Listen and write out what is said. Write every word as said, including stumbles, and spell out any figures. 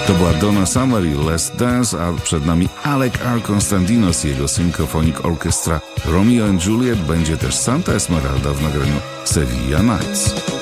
To była Donna Summer i Let's Dance, a przed nami Alec R. Constantinos i jego Symphonic Orchestra. Romeo and Juliet, będzie też Santa Esmeralda w nagraniu Sevilla Nights.